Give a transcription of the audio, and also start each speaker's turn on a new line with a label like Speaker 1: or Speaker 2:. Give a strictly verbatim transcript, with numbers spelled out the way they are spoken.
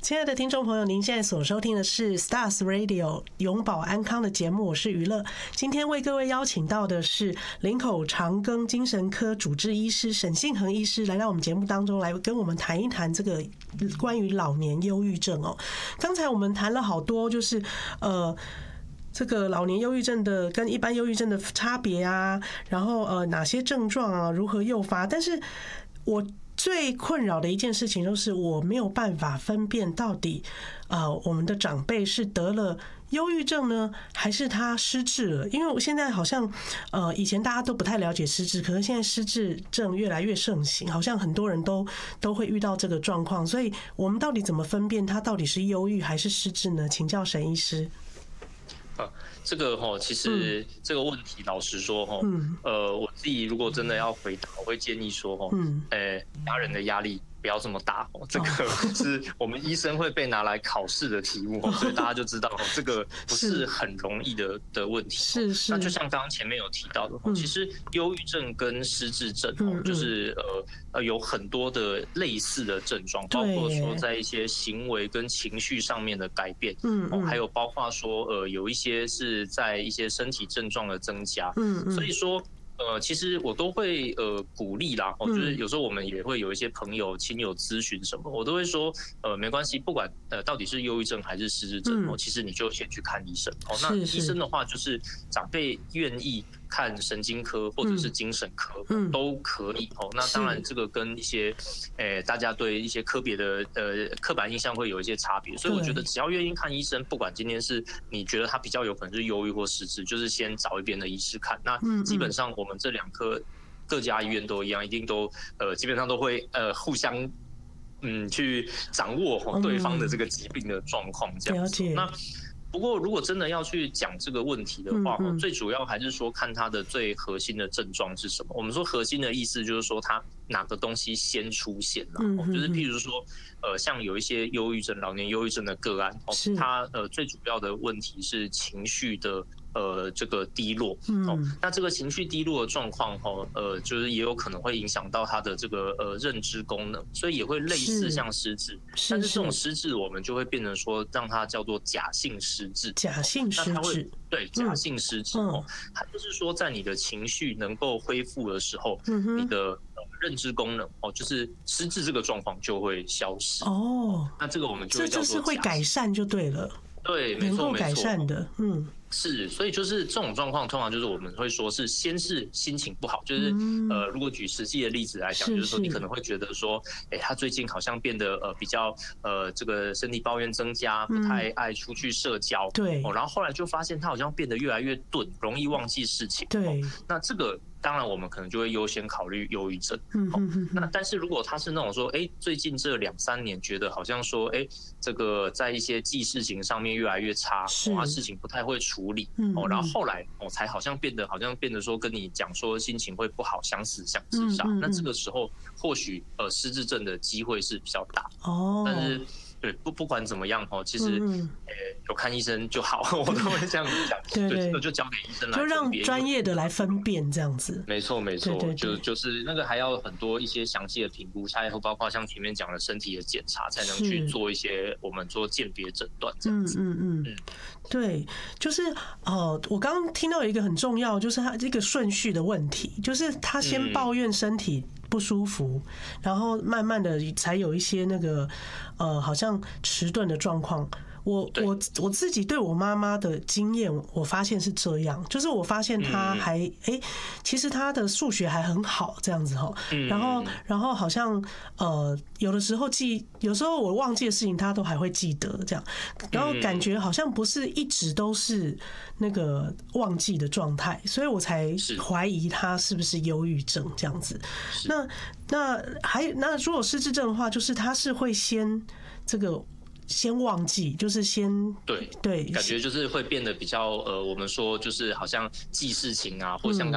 Speaker 1: 亲爱的听众朋友，您现在所收听的是 Stars Radio 永保安康的节目，我是娱乐。今天为各位邀请到的是林口长庚精神科主治医师沈信衡医师，来到我们节目当中来跟我们谈一谈这个关于老年忧郁症哦。刚才我们谈了好多，就是呃。这个老年忧郁症的跟一般忧郁症的差别啊，然后呃哪些症状啊，如何诱发？但是我最困扰的一件事情就是我没有办法分辨到底呃我们的长辈是得了忧郁症呢，还是他失智了？因为我现在好像呃以前大家都不太了解失智，可是现在失智症越来越盛行，好像很多人都都会遇到这个状况，所以我们到底怎么分辨他到底是忧郁还是失智呢？请教沈医师。
Speaker 2: 啊，这个哈，其实这个问题，老实说哈，呃，我自己如果真的要回答，我会建议说哈，呃，家人的压力不要这么大哦，这个是我们医生会被拿来考试的题目，所以大家就知道这个不是很容易的的问题。
Speaker 1: 是是。
Speaker 2: 那就像刚刚前面有提到的，其实忧郁症跟失智症哦，就是呃呃有很多的类似的症状，包括说在一些行为跟情绪上面的改变，嗯嗯，还有包括说呃有一些是在一些身体症状的增加，嗯嗯，所以说。呃，其实我都会呃鼓励啦，哦，就是有时候我们也会有一些朋友、亲友咨询什么，我都会说，呃，没关系，不管呃到底是忧郁症还是失智症，哦，其实你就先去看医生。哦，那医生的话就是长辈愿意看神经科或者是精神科都可以。哦，那当然这个跟一些，诶大家对一些科别的呃刻板印象会有一些差别，所以我觉得只要愿意看医生，不管今天是你觉得他比较有可能是忧郁或失智，就是先找一边的医师看。那基本上我。我们这两科各家医院都一样，一定都呃基本上都会呃互相嗯去掌握对方的这个疾病的状况这样子。那不过如果真的要去讲这个问题的话，最主要还是说看它的最核心的症状是什么。我们说核心的意思就是说它哪个东西先出现了，就是譬如说呃像有一些忧郁症、老年忧郁症的个案，它呃最主要的问题是情绪的。呃，这个低落，哦，那这个情绪低落的状况，哈，呃，就是也有可能会影响到他的这个呃认知功能，所以也会类似像失智，但是这种失智我们就会变成说让它叫做假性失智，
Speaker 1: 假性失智，
Speaker 2: 对，假性失智哦，它就是说在你的情绪能够恢复的时候，你的认知功能哦，就是失智这个状况就会消失哦，那这个我们就会叫做
Speaker 1: 这就是会改善就对了，
Speaker 2: 对，没错，
Speaker 1: 能够改善的，嗯。
Speaker 2: 是，所以就是这种状况，通常就是我们会说是先是心情不好，就是呃，如果举实际的例子来讲，就是说你可能会觉得说，哎，他最近好像变得呃比较呃这个身体抱怨增加，不太爱出去社交，
Speaker 1: 对，
Speaker 2: 哦，然后后来就发现他好像变得越来越钝，容易忘记事情，
Speaker 1: 对，
Speaker 2: 那这个。当然，我们可能就会优先考虑忧郁症。嗯嗯嗯。那但是如果他是那种说，哎，最近这两三年觉得好像说，哎，这个在一些记事情上面越来越差，哦，事情不太会处理，哦，然后后来哦才好像变得好像变得说跟你讲说心情会不好，想死想自杀。那这个时候或许呃失智症的机会是比较大。哦。但是。对，不不管怎么样哦，其实，嗯呃，有看医生就好，我都会这样子讲。对对，这个就交给医生来分辨，
Speaker 1: 就让专业的来分辨这样子。
Speaker 2: 没错没错，对对对，就就是那个还要很多一些详细的评估，还有包括像前面讲的身体的检查，才能去做一些我们做鉴别诊断这样子。嗯嗯 嗯, 嗯，
Speaker 1: 对，就是呃，我刚刚听到一个很重要，就是他这个顺序的问题，就是他先抱怨身体。不舒服，然后慢慢的才有一些那个呃，好像迟钝的状况。我我我自己对我妈妈的经验，我发现是这样，就是我发现她还哎、欸，其实她的数学还很好，这样子哈。然后然后好像呃，有的时候记，有时候我忘记的事情，她都还会记得这样。然后感觉好像不是一直都是那个忘记的状态，所以我才怀疑她是不是忧郁症这样子。那那还那如果失智症的话，就是她是会先这个。先忘记，就是先
Speaker 2: 对
Speaker 1: 对，
Speaker 2: 感觉就是会变得比较呃，我们说就是好像记事情啊，或像刚